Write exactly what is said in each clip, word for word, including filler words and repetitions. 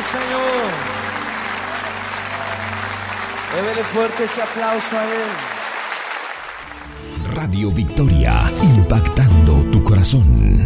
Señor. Débele fuerte ese aplauso a Él. Radio Victoria, impactando tu corazón.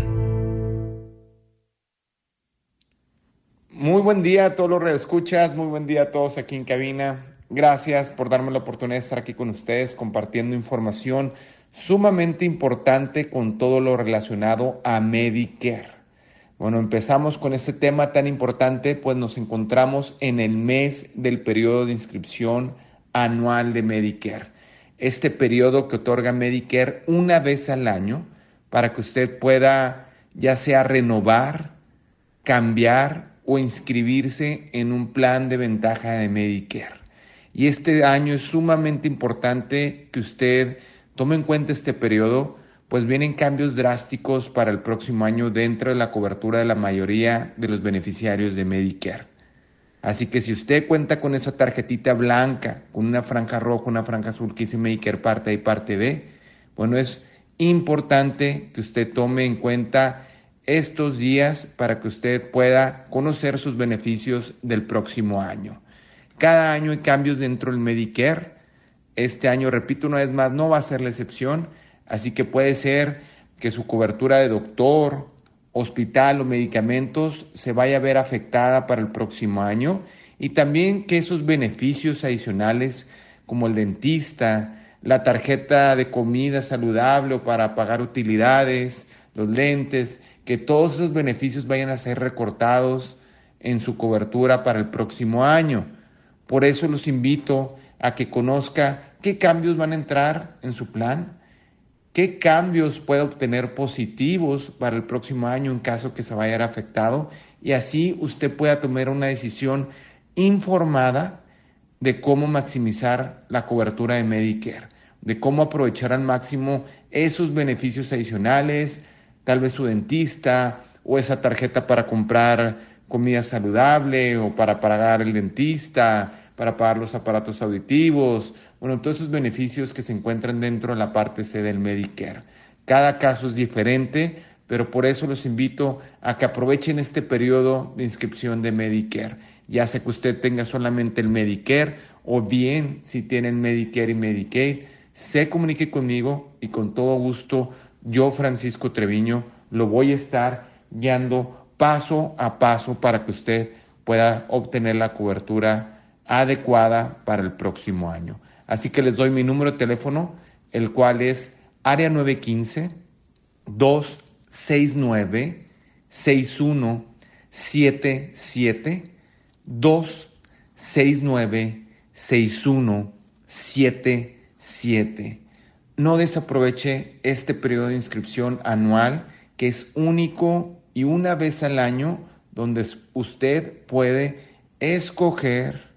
Muy buen día a todos los radioescuchas, muy buen día a todos aquí en cabina. Gracias por darme la oportunidad de estar aquí con ustedes compartiendo información sumamente importante con todo lo relacionado a Medicare. Bueno, empezamos con este tema tan importante, pues nos encontramos en el mes del periodo de inscripción anual de Medicare. Este periodo que otorga Medicare una vez al año para que usted pueda ya sea renovar, cambiar o inscribirse en un plan de ventaja de Medicare. Y este año es sumamente importante que usted tome en cuenta este periodo, pues vienen cambios drásticos para el próximo año dentro de la cobertura de la mayoría de los beneficiarios de Medicare. Así que si usted cuenta con esa tarjetita blanca, con una franja roja, una franja azul que dice Medicare Parte A y Parte B, bueno, es importante que usted tome en cuenta estos días para que usted pueda conocer sus beneficios del próximo año. Cada año hay cambios dentro del Medicare. Este año, repito una vez más, no va a ser la excepción. Así que puede ser que su cobertura de doctor, hospital o medicamentos se vaya a ver afectada para el próximo año y también que esos beneficios adicionales como el dentista, la tarjeta de comida saludable o para pagar utilidades, los lentes, que todos esos beneficios vayan a ser recortados en su cobertura para el próximo año. Por eso los invito a que conozca qué cambios van a entrar en su plan, qué cambios puede obtener positivos para el próximo año en caso que se vaya a ver afectado y así usted pueda tomar una decisión informada de cómo maximizar la cobertura de Medicare, de cómo aprovechar al máximo esos beneficios adicionales, tal vez su dentista o esa tarjeta para comprar comida saludable o para pagar el dentista, para pagar los aparatos auditivos. Bueno, todos esos beneficios que se encuentran dentro de la parte C del Medicare. Cada caso es diferente, pero por eso los invito a que aprovechen este periodo de inscripción de Medicare. Ya sea que usted tenga solamente el Medicare o bien si tienen Medicare y Medicaid, se comunique conmigo y con todo gusto yo, Francisco Treviño, lo voy a estar guiando paso a paso para que usted pueda obtener la cobertura adecuada para el próximo año. Así que les doy mi número de teléfono, el cual es área nueve uno cinco, dos seis nueve, seis uno siete siete, dos seis nueve, seis uno siete siete. No desaproveche este periodo de inscripción anual que es único y una vez al año donde usted puede escoger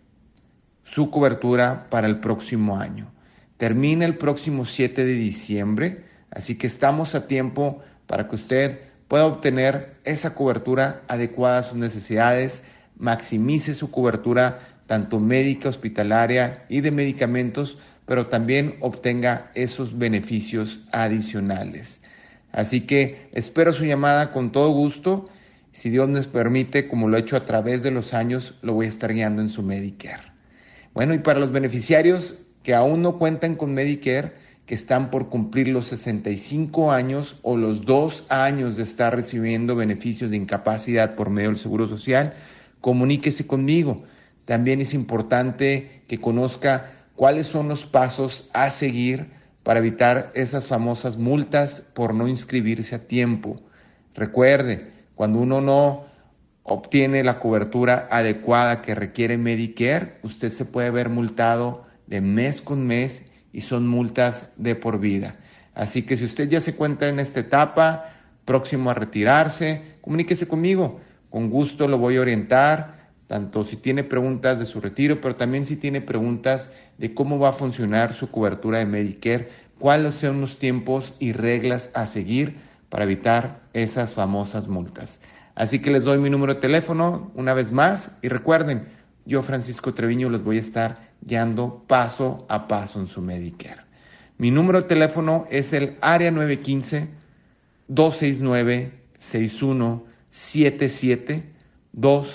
su cobertura para el próximo año. Termina el próximo siete de diciembre, así que estamos a tiempo para que usted pueda obtener esa cobertura adecuada a sus necesidades, maximice su cobertura tanto médica, hospitalaria y de medicamentos, pero también obtenga esos beneficios adicionales. Así que espero su llamada con todo gusto. Si Dios nos permite, como lo he hecho a través de los años, lo voy a estar guiando en su Medicare. Bueno, y para los beneficiarios que aún no cuentan con Medicare, que están por cumplir los sesenta y cinco años o los dos años de estar recibiendo beneficios de incapacidad por medio del Seguro Social, comuníquese conmigo. También es importante que conozca cuáles son los pasos a seguir para evitar esas famosas multas por no inscribirse a tiempo. Recuerde, cuando uno no obtiene la cobertura adecuada que requiere Medicare, usted se puede ver multado de mes con mes y son multas de por vida. Así que si usted ya se encuentra en esta etapa, próximo a retirarse, comuníquese conmigo. Con gusto lo voy a orientar, tanto si tiene preguntas de su retiro, pero también si tiene preguntas de cómo va a funcionar su cobertura de Medicare, cuáles son los tiempos y reglas a seguir para evitar esas famosas multas. Así que les doy mi número de teléfono una vez más y recuerden, yo Francisco Treviño los voy a estar guiando paso a paso en su Medicare. Mi número de teléfono es el área nueve uno cinco, dos seis nueve, seis uno siete siete, dos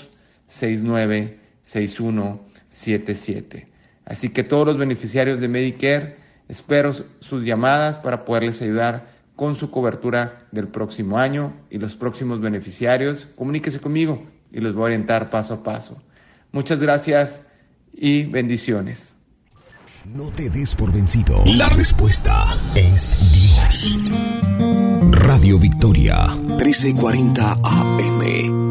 seis nueve seis uno siete siete. Así que todos los beneficiarios de Medicare, espero sus llamadas para poderles ayudar con su cobertura del próximo año, y los próximos beneficiarios, comuníquese conmigo y los voy a orientar paso a paso. Muchas gracias y bendiciones. No te des por vencido. La respuesta es Dios. Radio Victoria, trece cuarenta A M.